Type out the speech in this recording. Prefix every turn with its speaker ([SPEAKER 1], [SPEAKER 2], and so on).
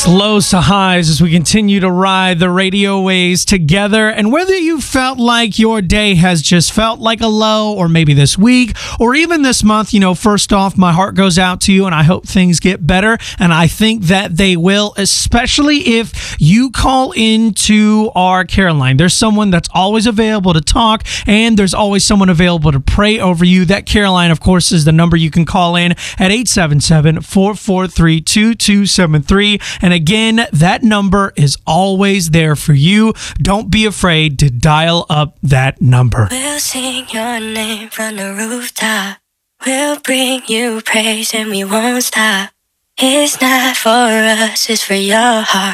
[SPEAKER 1] It's lows to highs as we continue to ride the radio waves together. And whether you felt like your day has just felt like a low, or maybe this week, or even this month, first off, my heart goes out to you and I hope things get better. And I think that they will, especially if you call into our care line. There's someone that's always available to talk, and there's always someone available to pray over you. That care line, of course, is the number you can call in at 877-443-2273. And again, that number is always there for you. Don't be afraid to dial up that number.
[SPEAKER 2] We'll sing your name from the rooftop. We'll bring you praise and we won't stop. It's not for us, it's for your heart.